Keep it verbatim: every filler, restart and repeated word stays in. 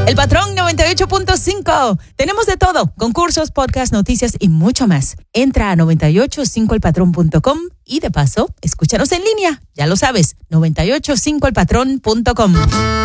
El Patrón noventa y ocho punto cinco. Tenemos de todo, concursos, podcasts, noticias y mucho más. Entra a noventa y ocho punto cinco el patrón punto com y de paso, escúchanos en línea. Ya lo sabes, noventa y ocho punto cinco el patrón punto com.